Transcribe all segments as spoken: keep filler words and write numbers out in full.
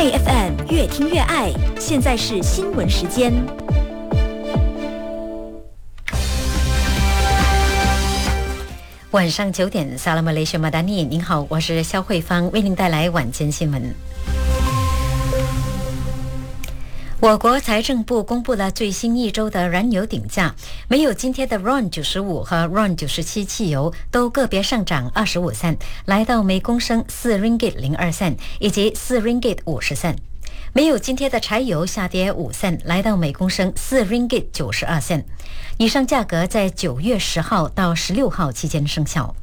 爱 F M 越听越爱，现在是新闻时间。 晚上九点，萨拉马雷什马达尼，您好，我是肖慧芳，为您带来晚间新闻。我国财政部公布了最新一周的燃油顶价，没有今天的 RON 九十五和 RON 九十七汽油都个别上涨二十五 cent， 来到每公升四 ringgit 零二 cent 以及四 ringgit 五十 cent。没有今天的柴油下跌五 cent， 来到每公升四 ringgit 九十二 cent。以上价格在九月十号到十六号期间生效。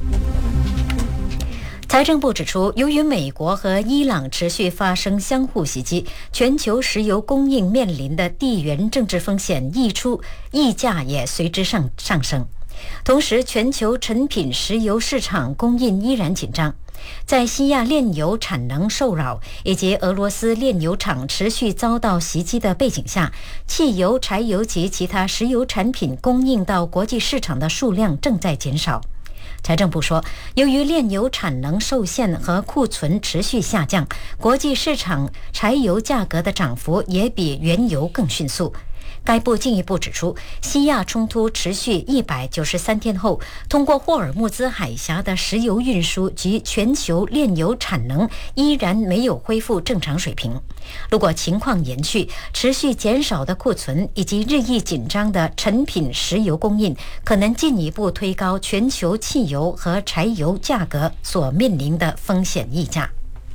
财政部指出，由于美国和伊朗持续发生相互袭击，全球石油供应面临的地缘政治风险溢出，溢价也随之上上升。同时，全球成品石油市场供应依然紧张。在西亚炼油产能受扰以及俄罗斯炼油厂持续遭到袭击的背景下，汽油、柴油及其他石油产品供应到国际市场的数量正在减少。财政部说，由于炼油产能受限和库存持续下降，国际市场柴油价格的涨幅也比原油更迅速。该部进一步指出，西亚冲突持续一百九十三天后，通过霍尔木兹海峡的石油运输及全球炼油产能依然没有恢复正常水平。如果情况延续，持续减少的库存以及日益紧张的成品石油供应，可能进一步推高全球汽油和柴油价格所面临的风险溢价。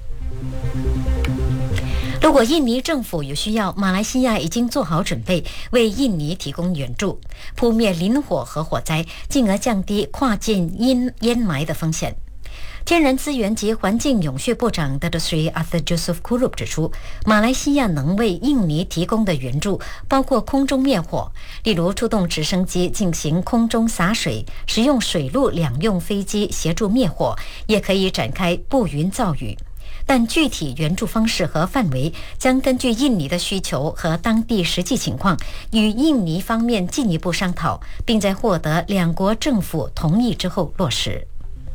如果印尼政府有需要，马来西亚已经做好准备，为印尼提供援助，扑灭林火和火灾，进而降低跨境烟烟霾的风险。天然资源及环境永续部长 Datuk Seri Arthur Joseph Kurup 指出，马来西亚能为印尼提供的援助包括空中灭火，例如出动直升机进行空中洒水，使用水陆两用飞机协助灭火，也可以展开布云造雨。但具体援助方式和范围将根据印尼的需求和当地实际情况，与印尼方面进一步商讨，并在获得两国政府同意之后落实。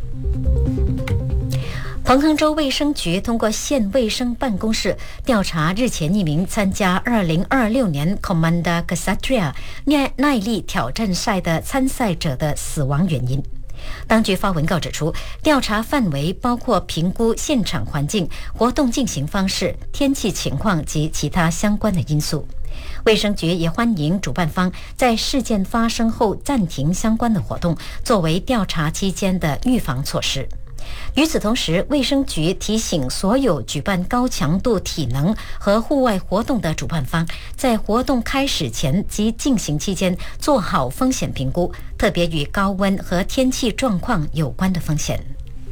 彭亨州卫生局通过县卫生办公室调查日前一名参加二零二六年 Commander Ksatria 耐力挑战赛的参赛者的死亡原因。当局发文告指出，调查范围包括评估现场环境、活动进行方式、天气情况及其他相关的因素。卫生局也欢迎主办方在事件发生后暂停相关的活动，作为调查期间的预防措施。与此同时，卫生局提醒所有举办高强度体能和户外活动的主办方，在活动开始前及进行期间做好风险评估，特别与高温和天气状况有关的风险。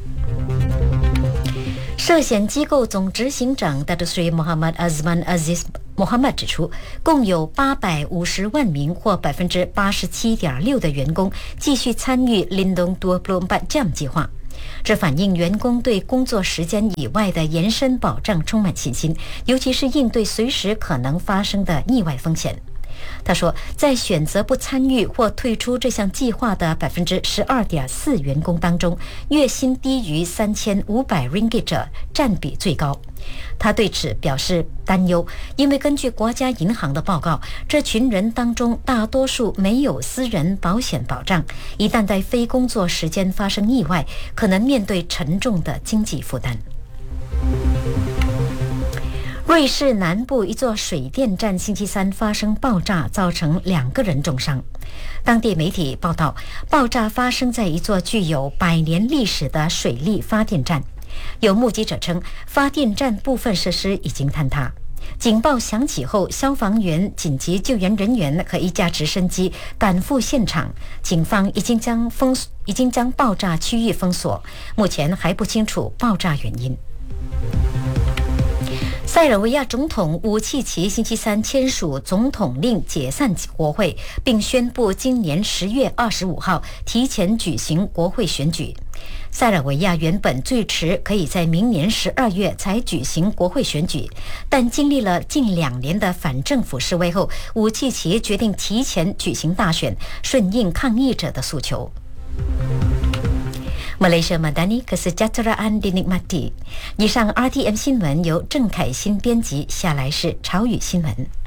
涉险机构总执行长 Datuk Seri Muhammad Azman Aziz Muhammad 指出，共有八百五十万名或 百分之八十七点六 的员工继续参与 Lindung 二十四 Jam 计划。这反映员工对工作时间以外的延伸保障充满信心，尤其是应对随时可能发生的意外风险。他说，在选择不参与或退出这项计划的 百分之十二点四 员工当中，月薪低于三千五百 ringgit 者占比最高。他对此表示担忧，因为根据国家银行的报告，这群人当中大多数没有私人保险保障，一旦在非工作时间发生意外，可能面对沉重的经济负担。瑞士南部一座水电站星期三发生爆炸，造成两个人重伤。当地媒体报道，爆炸发生在一座具有百年历史的水力发电站。有目击者称，发电站部分设施已经坍塌。警报响起后，消防员、紧急救援人员和一架直升机赶赴现场。警方已经将封已经将爆炸区域封锁，目前还不清楚爆炸原因。塞尔维亚总统武契奇星期三签署总统令解散国会，并宣布今年十月二十五号提前举行国会选举。塞尔维亚原本最迟可以在明年十二月才举行国会选举，但经历了近两年的反政府示威后，武契奇决定提前举行大选，顺应抗议者的诉求。 Malaysia Madani Kesejahteraan dinikmati。以上 R T M 新闻由郑凯欣编辑，下来是潮语新闻。